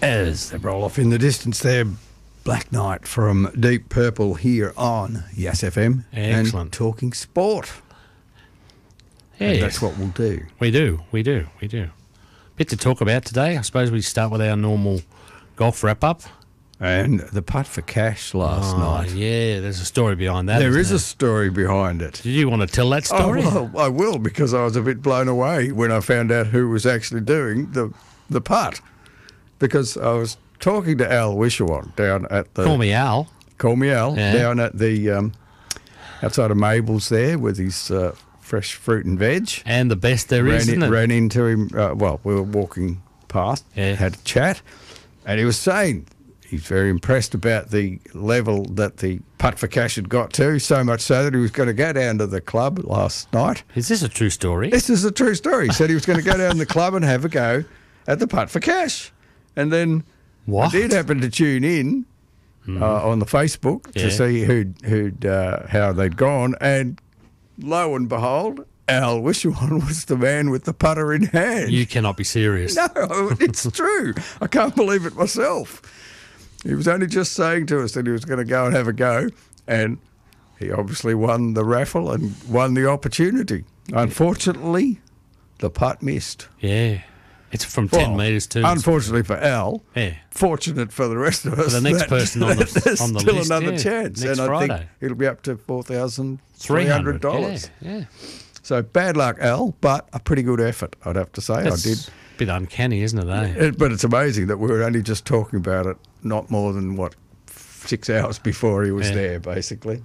As they roll off in the distance there, Black Knight from Deep Purple here on Yes FM. Excellent. And talking sport. Yeah, And that's what we'll do. We do. Bit to talk about today. I suppose we start with our normal golf wrap-up. And the putt for cash last night. Yeah, there's a story behind that. There is a story behind it. Did you want to tell that story? Oh, well, I will, because I was a bit blown away when I found out who was actually doing the putt. Because I was talking to Al Wishawan down at the... Call me Al. Call me Al. Yeah. Down at the... outside of Mabel's there with his fresh fruit and veg. And the best there is, isn't it? Ran into him. We were walking past, had a chat, and he was saying... He's very impressed about the level that the putt for cash had got to, so much so that he was going to go down to the club last night. Is this a true story? This is a true story. He said he was going to go down to the club and have a go at the putt for cash. And then I did happen to tune in on the Facebook to see how they'd gone, and lo and behold, Al Wishawan was the man with the putter in hand. You cannot be serious. No, it's true. I can't believe it myself. He was only just saying to us that he was going to go and have a go, and he obviously won the raffle and won the opportunity. Unfortunately, the putt missed. Yeah. It's from 10 metres too. Unfortunately for Al, yeah. Fortunate for the rest of us. For the next person on the there's on the still list, another chance. Next and Friday. I think it'll be up to $4,300. Yeah. So bad luck, Al, but a pretty good effort, I'd have to say. I did. A bit uncanny, isn't it, eh? But it's amazing that we were only just talking about it not more than, 6 hours before he was there, basically,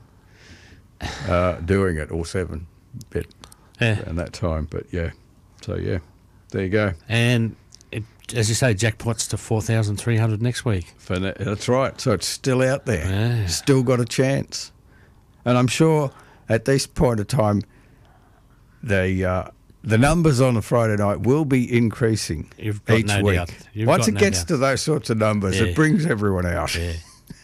doing it, or 7 bit around that time. But, there you go. And, as you say, jackpots to 4,300 next week. That's right. So it's still out there. Yeah. Still got a chance. And I'm sure at this point of time, the numbers on a Friday night will be increasing each week. Once it gets to those sorts of numbers, it brings everyone out. Yeah.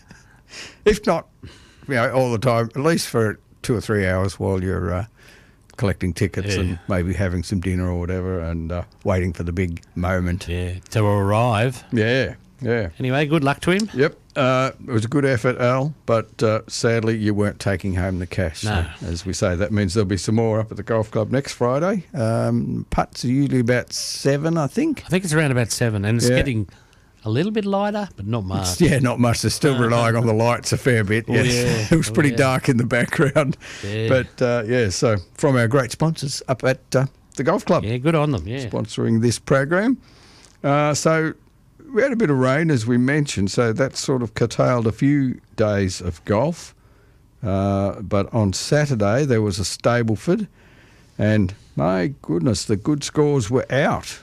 If not, all the time, at least for 2 or 3 hours while you're collecting tickets and maybe having some dinner or whatever, and waiting for the big moment. Yeah, to arrive. Yeah. Anyway, good luck to him. Yep. It was a good effort, Al, but sadly you weren't taking home the cash. No. So, as we say, that means there'll be some more up at the golf club next Friday. Putts are usually about 7, I think. I think it's around about 7, and it's getting a little bit lighter, but not much. Not much. They're still relying on the lights a fair bit. Yes. It was pretty dark in the background. Yeah. But, so from our great sponsors up at the golf club. Yeah, good on them, sponsoring this program. So we had a bit of rain, as we mentioned, so that sort of curtailed a few days of golf. But on Saturday there was a Stableford, and my goodness, the good scores were out.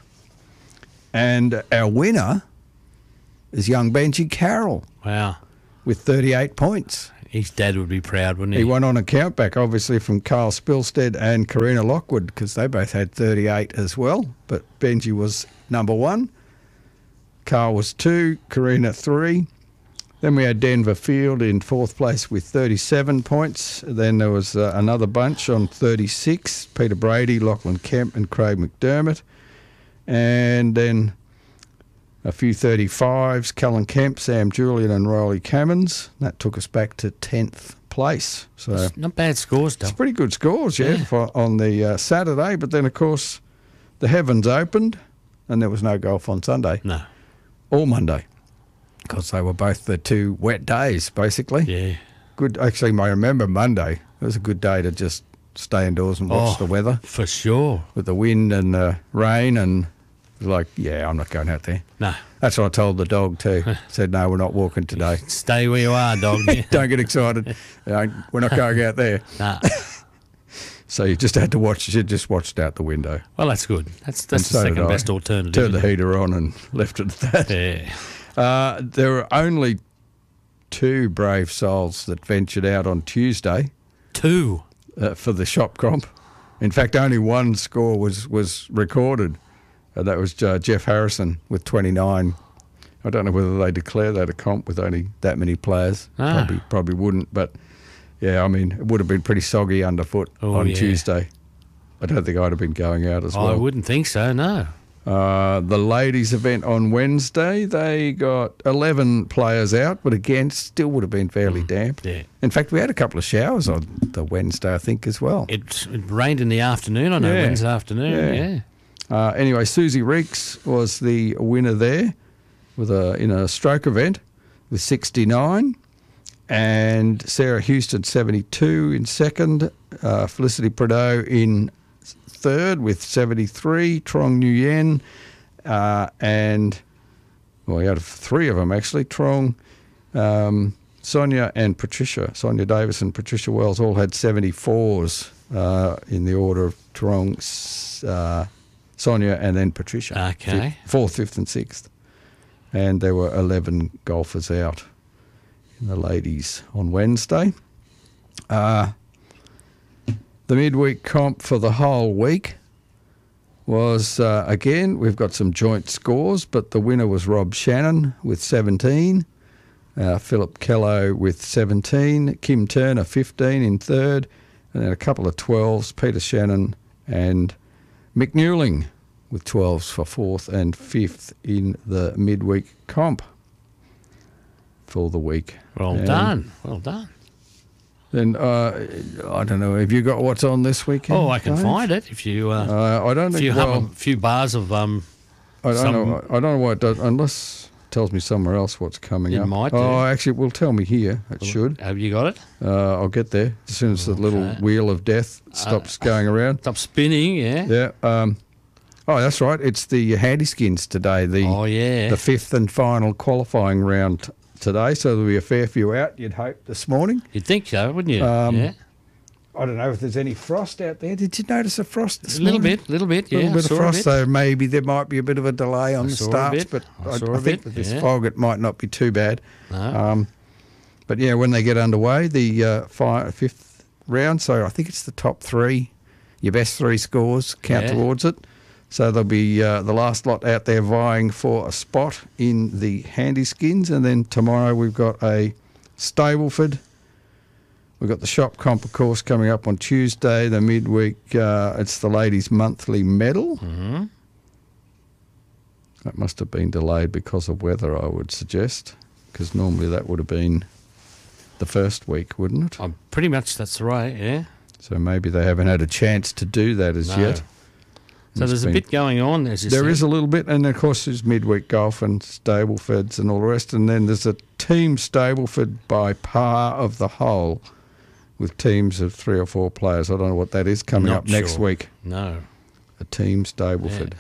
And our winner is young Benji Carroll. Wow. With 38 points. His dad would be proud, wouldn't he? He won on a countback, obviously, from Carl Spilstead and Karina Lockwood, because they both had 38 as well. But Benji was number 1. Carl was 2, Karina 3. Then we had Denver Field in 4th place with 37 points. Then there was another bunch on 36, Peter Brady, Lachlan Kemp and Craig McDermott. And then a few 35s, Cullen Kemp, Sam Julian and Riley Cammons. That took us back to 10th place. So it's not bad scores, though. It's pretty good scores, on the Saturday. But then, of course, the heavens opened and there was no golf on Sunday. No. Or Monday, because they were both the 2 wet days, basically. Yeah. Good. Actually, I remember Monday. It was a good day to just stay indoors and watch the weather. For sure. With the wind and the rain, and like, I'm not going out there. No. That's what I told the dog too. Said, no, we're not walking today. Stay where you are, dog. Don't get excited. We're not going out there. Nah. So you just had to watch. You just watched out the window. Well, that's good. That's the second best alternative. Turned the heater on and left it at that. Yeah. There were only 2 brave souls that ventured out on Tuesday. 2? For the shop comp. In fact, only 1 score was recorded. That was Jeff Harrison with 29. I don't know whether they declare that a comp with only that many players. Probably wouldn't, but... Yeah, I mean, it would have been pretty soggy underfoot on Tuesday. I don't think I'd have been going out as well. I wouldn't think so, no. The ladies' event on Wednesday, they got 11 players out, but again, still would have been fairly damp. Yeah. In fact, we had a couple of showers on the Wednesday, I think, as well. It rained in the afternoon, I know, Yeah. Wednesday afternoon. Yeah. Anyway, Susie Reeks was the winner there in a stroke event with 69, and Sarah Houston 72 in second, Felicity Prideaux in third with 73, Trong Nguyen, and we had three of them actually, Trong, Sonia and Patricia, Sonia Davis and Patricia Wells all had 74s in the order of Trong, Sonia and then Patricia. Okay. Fourth, fifth and sixth. And there were 11 golfers out in the ladies on Wednesday. The midweek comp for the whole week was, again, we've got some joint scores, but the winner was Rob Shannon with 17, Philip Kello with 17, Kim Turner 15 in third, and then a couple of 12s, Peter Shannon and Mick Newling with 12s for fourth and fifth in the midweek comp for the week. Well done. Well done. Then, I don't know, have you got what's on this weekend? Oh, I can Dave? find it if you I don't if think, you have well, a few bars of I don't know what it does, unless it tells me somewhere else what's coming It up. might do. Oh, actually, it will tell me here. It should. Have you got it? I'll get there as soon as the little wheel of death stops going around. Stop spinning, yeah. Yeah. Oh, that's right. It's the Handy Skins today. The fifth and final qualifying round today. So there'll be a fair few out, you'd hope, this morning. You'd think so, wouldn't you? I don't know if there's any frost out there. Did you notice a frost this A little morning? bit, yeah. A little bit I of saw frost, a bit. so maybe there might be a bit of a delay on the saw a starts, bit. but I saw I a think bit, with this yeah. fog it might not be too bad. No. But yeah, when they get underway, the fifth round, so I think it's the top three, your best three scores count Yeah. towards it. So there'll be the last lot out there vying for a spot in the Handy Skins, and then tomorrow we've got a Stableford. We've got the shop comp, of course, coming up on Tuesday. The midweek, it's the ladies' monthly medal. Mm-hmm. That must have been delayed because of weather, I would suggest, because normally that would have been the first week, wouldn't it? Pretty much that's right, yeah. So maybe they haven't had a chance to do that as No. yet. So there's a bit going on, as you said. There is a little bit, and of course there's midweek golf and Stableford's and all the rest, and then there's a team Stableford by par of the whole with teams of 3 or 4 players. I don't know what that is coming Not up next sure. week. No. A team Stableford.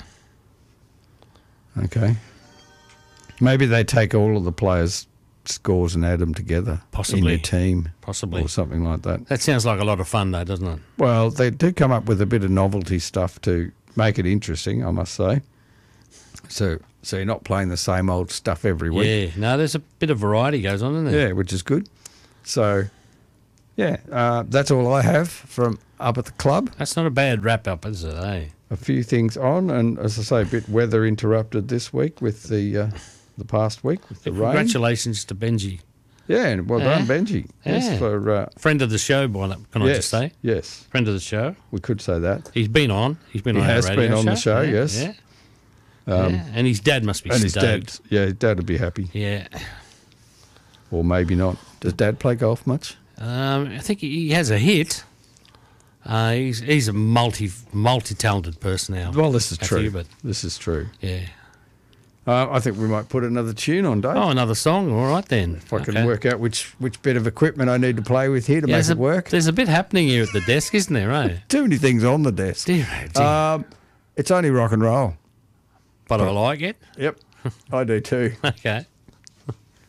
Okay. Maybe they take all of the players' scores and add them together Possibly. in their team Possibly. or something like that. That sounds like a lot of fun, though, doesn't it? Well, they do come up with a bit of novelty stuff to make it interesting, I must say. So you're not playing the same old stuff every week. Yeah. No, there's a bit of variety goes on, isn't there? Yeah, which is good. So, yeah, that's all I have from up at the club. That's not a bad wrap-up, is it, eh? A few things on, and as I say, a bit weather interrupted this week with the past week with the rain. Congratulations to Benji. Yeah, and well done, Benji. Yeah. Yes, for Friend of the show, can I just say? Yes, Friend of the show. we could say that. He's been on. He's been He on has our radio been on the show, Yeah, yes. Yeah. Yeah. And his dad must be And his stoked. dad would be happy, Yeah. or maybe not. Does Dad play golf much? I think he has a hit. He's a multi-talented person now. Well, this is Matthew, true. But This is true. yeah. I think we might put another tune on, Dave. Oh, another song. All right then. If I can work out which bit of equipment I need to play with here to make it work. There's a bit happening here at the desk, isn't there? Eh? Too many things on the desk. Dear, oh, dear. It's only rock and roll. But I like it. Yep, I do too. Okay.